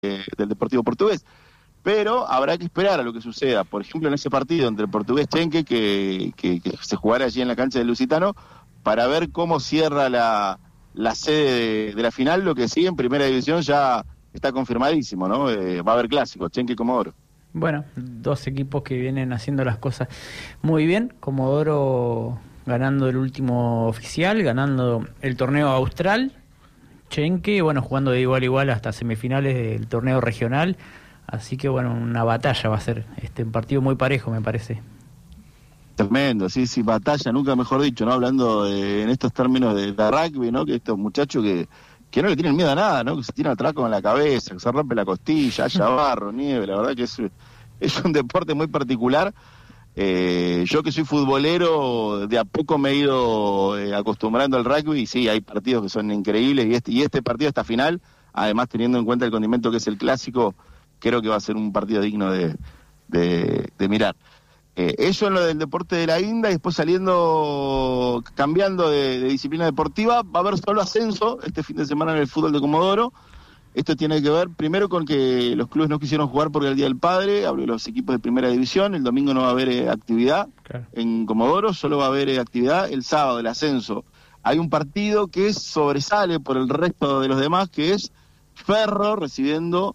del Deportivo Portugués. Pero habrá que esperar a lo que suceda. Por ejemplo, en ese partido entre el Portugués Chenque, que se jugará allí en la cancha del Lusitano, para ver cómo cierra la sede de la final. Lo que sí, en Primera División ya está confirmadísimo, ¿no? Va a haber clásico, Chenque y Comodoro. Bueno, dos equipos que vienen haciendo las cosas muy bien. Comodoro ganando el último oficial, ganando el torneo austral. Chenque, bueno, jugando de igual a igual hasta semifinales del torneo regional. Así que, bueno, una batalla va a ser un partido muy parejo, me parece. Tremendo, sí, batalla, nunca mejor dicho, ¿no? Hablando en estos términos de rugby, ¿no? Que estos muchachos que no le tienen miedo a nada, ¿no? Que se tiran atrás con la cabeza, que se rompe la costilla, haya barro, nieve, la verdad que es un deporte muy particular. Yo que soy futbolero, de a poco me he ido acostumbrando al rugby, y sí, hay partidos que son increíbles, y este partido, esta final, además teniendo en cuenta el condimento que es el clásico, creo que va a ser un partido digno de mirar. Eso en lo del deporte de la guinda, y después cambiando de disciplina deportiva, va a haber solo ascenso este fin de semana en el fútbol de Comodoro. Esto tiene que ver primero con que los clubes no quisieron jugar porque el Día del Padre, abrió los equipos de Primera División, el domingo no va a haber actividad en Comodoro, solo va a haber actividad el sábado, el ascenso. Hay un partido que sobresale por el resto de los demás, que es Ferro recibiendo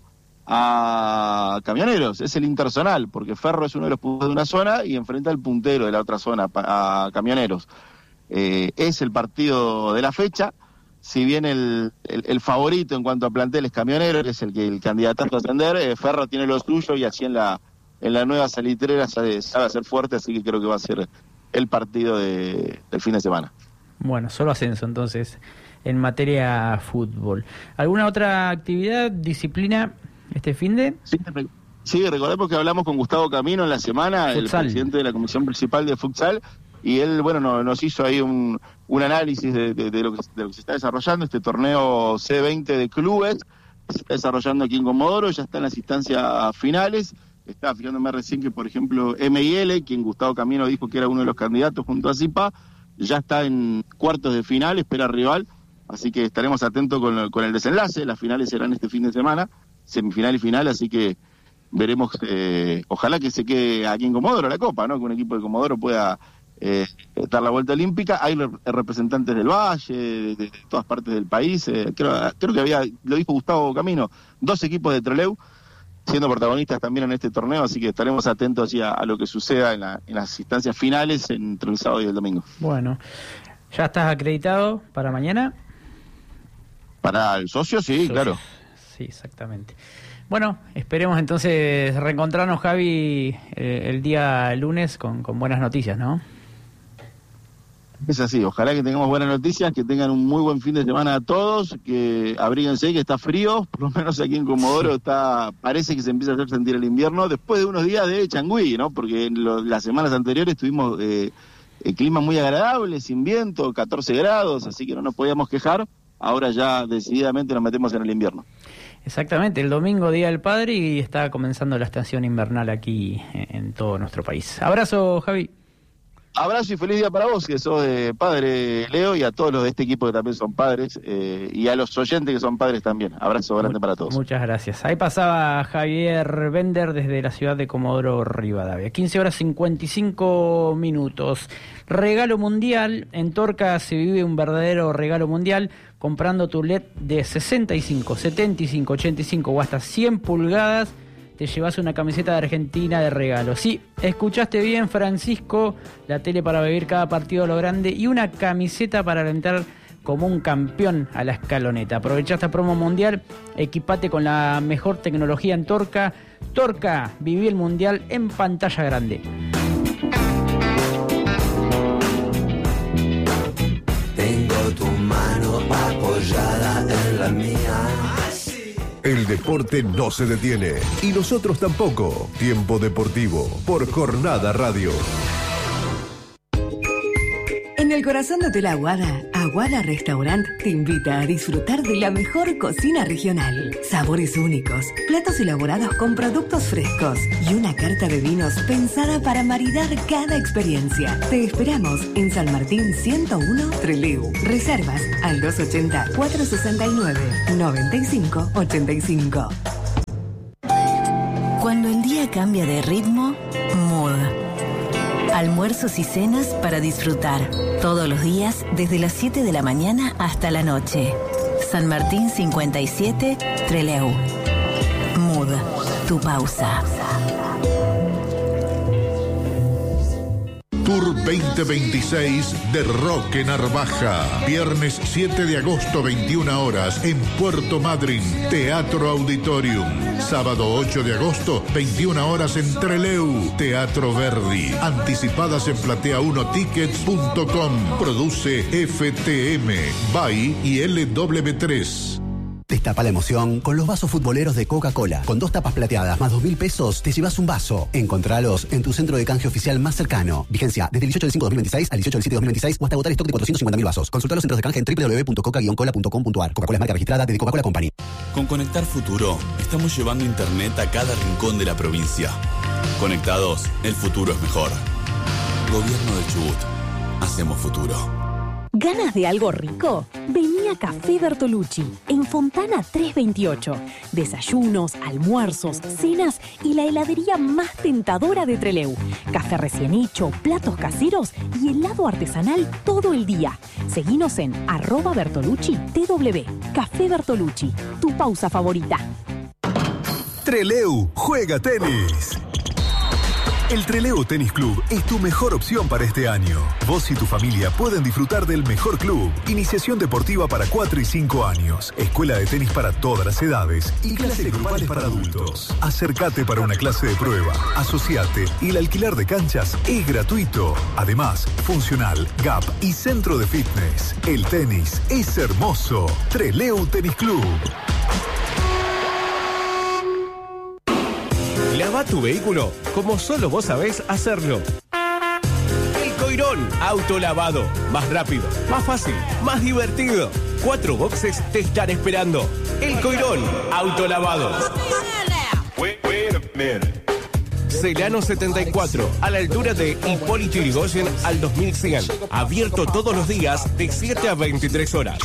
a Camioneros, es el interzonal, porque Ferro es uno de los puntos de una zona y enfrenta al puntero de la otra zona, a Camioneros. Es el partido de la fecha, si bien el favorito en cuanto a plantel es Camioneros, que es el candidato a ascender, Ferro tiene lo suyo, y así en la nueva salitrera sabe hacer fuerte, así que creo que va a ser el partido del fin de semana. Bueno, solo ascenso entonces en materia fútbol. ¿Alguna otra actividad, disciplina este finde? Sí, recordemos que hablamos con Gustavo Camino en la semana, futsal, el presidente de la comisión principal de futsal, y él, bueno, nos hizo ahí un análisis de lo que se está desarrollando, este torneo C20 de clubes, que se está desarrollando aquí en Comodoro, ya está en las instancias finales. Estaba fijándome recién que, por ejemplo, M&L, quien Gustavo Camino dijo que era uno de los candidatos junto a Zipa, ya está en cuartos de final, espera rival, así que estaremos atentos con el desenlace. Las finales serán este fin de semana, semifinal y final, así que veremos, ojalá que se quede aquí en Comodoro la Copa, ¿no? Que un equipo de Comodoro pueda dar la vuelta olímpica. Hay representantes del Valle, de todas partes del país, creo que lo dijo Gustavo Camino, 2 equipos de Trelew siendo protagonistas también en este torneo, así que estaremos atentos a lo que suceda en las instancias finales entre el sábado y el domingo. Bueno, ¿ya estás acreditado para mañana? Para el socio, sí, claro. Sí, exactamente. Bueno, esperemos entonces reencontrarnos, Javi, el día lunes con buenas noticias, ¿no? Es así, ojalá que tengamos buenas noticias, que tengan un muy buen fin de semana a todos, que abríguense, que está frío, por lo menos aquí en Comodoro parece que se empieza a hacer sentir el invierno, después de unos días de changüí, ¿no? Porque las semanas anteriores tuvimos clima muy agradable, sin viento, 14 grados, así que no nos podíamos quejar. Ahora ya decididamente nos metemos en el invierno. Exactamente, el domingo Día del Padre, y está comenzando la estación invernal aquí en todo nuestro país. Abrazo, Javi. Abrazo y feliz día para vos, que sos padre, Leo, y a todos los de este equipo que también son padres, y a los oyentes que son padres también. Abrazo grande para todos. Muchas gracias. Ahí pasaba Javier Bender desde la ciudad de Comodoro Rivadavia. 15:55. Regalo mundial. En Torca se vive un verdadero regalo mundial. Comprando tu LED de 65, 75, 85 o hasta 100 pulgadas, te llevas una camiseta de Argentina de regalo. Sí, escuchaste bien, Francisco, la tele para vivir cada partido a lo grande y una camiseta para alentar como un campeón a la escaloneta. Aprovecha esta promo mundial, equipate con la mejor tecnología en Torca. Torca, viví el mundial en pantalla grande. Tengo tu mano apoyada en la mía. El deporte no se detiene y nosotros tampoco. Tiempo Deportivo por Jornada Radio. En el corazón de Hotel Aguada, Aguada Restaurant te invita a disfrutar de la mejor cocina regional. Sabores únicos, platos elaborados con productos frescos y una carta de vinos pensada para maridar cada experiencia. Te esperamos en San Martín 101 Trelew. Reservas al 280-469-9585. Cuando el día cambia de ritmo, Mood. Almuerzos y cenas para disfrutar. Todos los días, desde las 7 de la mañana hasta la noche. San Martín 57, Trelew. Mood, tu pausa. Tour 2026 de Roque Narvaja. Viernes 7 de agosto, 21 horas, en Puerto Madryn, Teatro Auditorium. Sábado 8 de agosto, 21 horas, en Trelew, Teatro Verdi. Anticipadas en platea1tickets.com. Produce FTM, BAI y LW3. Destapa la emoción con los vasos futboleros de Coca-Cola. Con 2 tapas plateadas más 2.000 pesos, te llevas un vaso. Encontralos en tu centro de canje oficial más cercano. Vigencia desde el 18 del 5 de 2026 al 18 del 7 de 2026 o hasta agotar stock de 450.000 vasos. Consulta los centros de canje en www.coca-cola.com.ar. Coca-Cola es marca registrada de The Coca-Cola Company. Con Conectar Futuro, estamos llevando internet a cada rincón de la provincia. Conectados, el futuro es mejor. Gobierno del Chubut. Hacemos futuro. ¿Ganas de algo rico? Vení a Café Bertolucci, en Fontana 328. Desayunos, almuerzos, cenas y la heladería más tentadora de Trelew. Café recién hecho, platos caseros y helado artesanal todo el día. Seguinos en @BertolucciTW. Café Bertolucci, tu pausa favorita. Trelew juega tenis. El Trelew Tenis Club es tu mejor opción para este año. Vos y tu familia pueden disfrutar del mejor club. Iniciación deportiva para 4 y 5 años. Escuela de tenis para todas las edades. Y clases grupales para adultos. Acércate para una clase de prueba. Asociate y el alquiler de canchas es gratuito. Además, funcional, gap y centro de fitness. El tenis es hermoso. Trelew Tenis Club. Lava tu vehículo como solo vos sabés hacerlo. El Coirón Autolavado. Más rápido, más fácil, más divertido. 4 boxes te están esperando. El Coirón Autolavado. Celano 74, a la altura de Hipólito Yrigoyen al 2100. Abierto todos los días de 7 a 23 horas.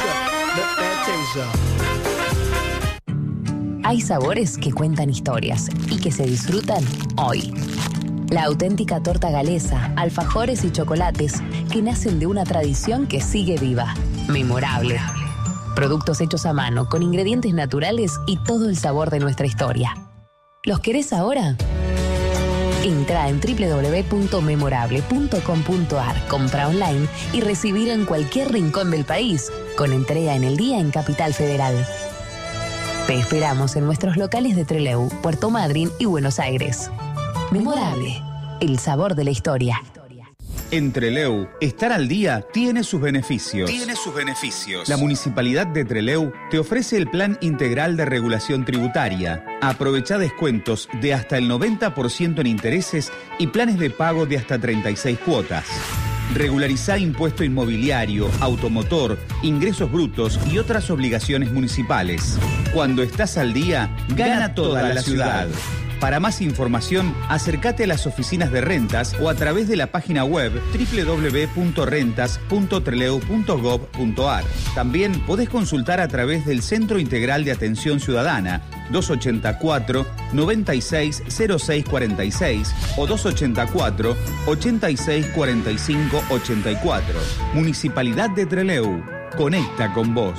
Hay sabores que cuentan historias y que se disfrutan hoy. La auténtica torta galesa, alfajores y chocolates que nacen de una tradición que sigue viva. Memorable. Productos hechos a mano, con ingredientes naturales y todo el sabor de nuestra historia. ¿Los querés ahora? Entra en www.memorable.com.ar, compra online y recibir en cualquier rincón del país, con entrega en el día en Capital Federal. Te esperamos en nuestros locales de Trelew, Puerto Madryn y Buenos Aires. Memorable, el sabor de la historia. En Trelew, estar al día tiene sus beneficios. La Municipalidad de Trelew te ofrece el Plan Integral de Regulación Tributaria. Aprovecha descuentos de hasta el 90% en intereses y planes de pago de hasta 36 cuotas. Regularizá impuesto inmobiliario, automotor, ingresos brutos y otras obligaciones municipales. Cuando estás al día, gana toda la ciudad. Para más información, acércate a las oficinas de rentas o a través de la página web www.rentas.trelew.gov.ar. También podés consultar a través del Centro Integral de Atención Ciudadana 284-960646 o 284-864584. Municipalidad de Trelew. Conecta con vos.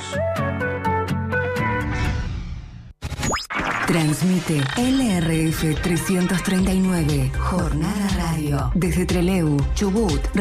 Transmite LRF 339, Jornada Radio, desde Trelew, Chubut,